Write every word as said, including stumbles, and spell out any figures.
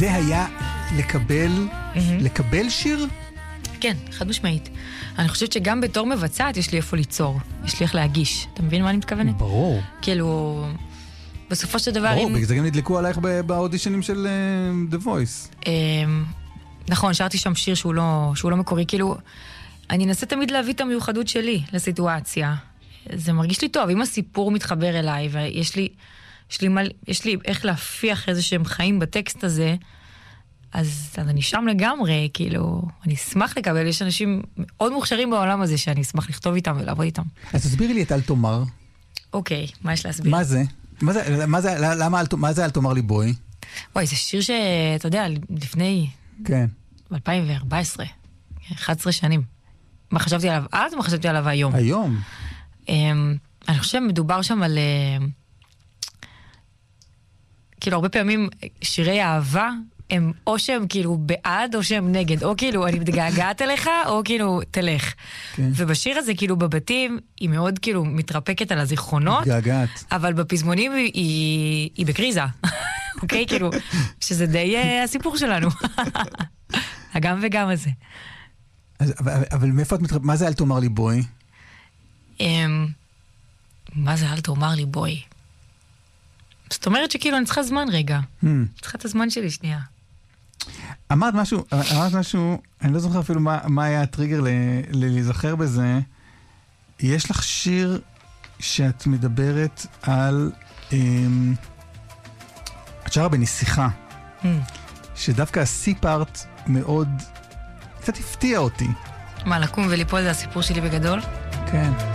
זה היה לקבל, לקבל שיר? כן, חד משמעית. אני חושבת שגם בתור מבצעת יש לי איפה ליצור, יש לי איך להגיש. אתה מבין מה אני מתכוונת? ברור. כאילו, בסופו של דבר... ברור, בגלל זה גם נדלקו עלייך באודישנים של The Voice. נכון, שרתי שם שיר שהוא לא, שהוא לא מקורי, כאילו, אני אנסה תמיד להביא את המיוחדות שלי לסיטואציה. זה מרגיש לי טוב, אם הסיפור מתחבר אליי, ויש לי, יש לי, מל, יש לי איך להפיח איזה שהם חיים בטקסט הזה, אז, אז אני שם לגמרי, כאילו, אני אשמח לקבל, יש אנשים מאוד מוכשרים בעולם הזה, שאני אשמח לכתוב איתם ולעבוד איתם. אז תסבירי לי את אל תאמר. אוקיי, מה יש להסביר? מה זה? מה זה, מה זה, למה, מה זה אל תאמר לי בואי? וואי, זה שיר שאתה יודע, לפני... כן. ב-אלפיים וארבע עשרה, אחת עשרה שנים. מה חשבתי עליו אז, מה חשבתי עליו היום? היום. אני חושב מדובר שם על... כאילו, הרבה פעמים שירי אהבה, הם או שהם כאילו בעד, או שהם נגד. או כאילו, אני מתגעגעת אליך, או כאילו, תלך. ובשיר הזה, כאילו, בבתים, היא מאוד כאילו מתרפקת על הזיכרונות. מתגעגעת. אבל בפזמונים היא בקריזה. אוקיי? כאילו, שזה די הסיפור שלנו. הגם וגם הזה. אבל מאיפה את מתרפקת? מה זה אל תאמר לי בואי? מה זה אל תאמר לי בואי? זאת אומרת שכאילו אני צריכה זמן רגע. צריכה את הזמן שלי שנייה. אמרת משהו, אמרת משהו, אני לא זוכר אפילו מה היה הטריגר להיזכר בזה. יש לך שיר שאת מדברת על... את שרה בנסיכה. שדווקא הסי-פארט מאוד... קצת הפתיע אותי. מה, לקום וליפול זה הסיפור שלי בגדול? כן.